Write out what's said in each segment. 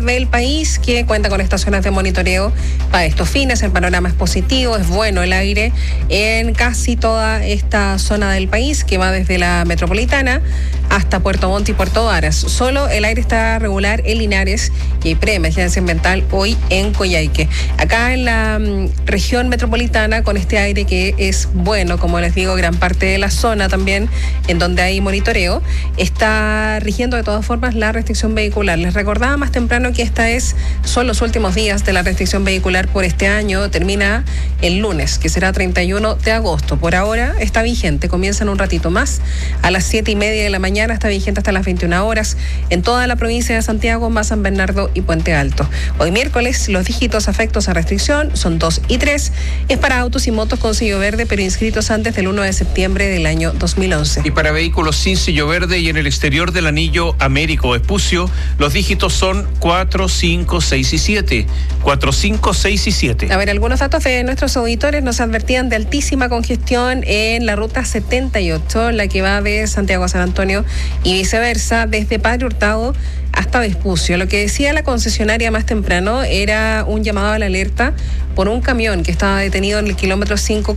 del país que cuenta con estaciones de monitoreo para estos fines. El panorama es positivo, es bueno el aire en casi toda esta zona del país que va desde la metropolitana hasta Puerto Montt y Puerto Varas. Solo el aire está regular en Linares y hay preemergencia ambiental hoy en Coyhaique. Acá en la región metropolitana, con este aire que es bueno, como les digo, gran parte de la zona también en donde hay monitoreo, está rigiendo de todas formas la restricción vehicular. Les recordaba más temprano que son los últimos días de la restricción vehicular por este año. Termina el lunes, que será 31 de agosto. Por ahora está vigente, comienza en un ratito más. A las 7:30 de la mañana está vigente hasta las 21 horas en toda la provincia de Santiago, más San Bernardo y Puente Alto. Hoy miércoles los dígitos afectos a restricción son 2 y 3. Es para autos y motos con sello verde, pero inscritos antes del 1 de septiembre del año 2011. Y para vehículos sin sello verde y en el exterior del anillo Américo Vespucio, los dígitos son 4, 5, 6 y 7. 4, 5, 6 y 7. A ver, algunos datos de nuestros auditores nos advertían de altísima congestión en la ruta 78, la que va de Santiago a San Antonio y viceversa, desde Padre Hurtado hasta Vespucio. Lo que decía la concesionaria más temprano era un llamado a la alerta por un camión que estaba detenido en el kilómetro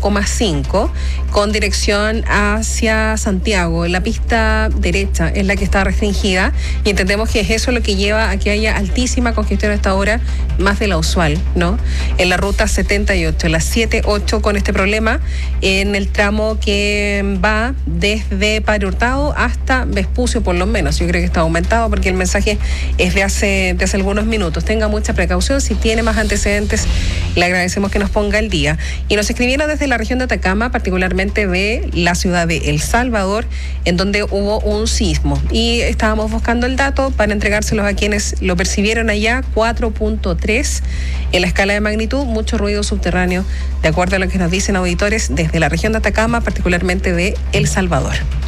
5,5 con dirección hacia Santiago. La pista derecha es la que está restringida y entendemos que es eso lo que lleva a que haya altísima congestión a esta hora, más de la usual, ¿no? En la ruta 78, la 7-8 con este problema en el tramo que va desde Padre Hurtado hasta Vespucio, por lo menos. Yo creo que está aumentado porque el mensaje es de hace algunos minutos. Tenga mucha precaución. Si tiene más antecedentes, le agradecemos que nos ponga al día. Y nos escribieron desde la región de Atacama, particularmente de la ciudad de El Salvador, en donde hubo un sismo. Y estábamos buscando el dato para entregárselos a quienes lo percibieron allá. 4.3 en la escala de magnitud, mucho ruido subterráneo, de acuerdo a lo que nos dicen auditores desde la región de Atacama, particularmente de El Salvador.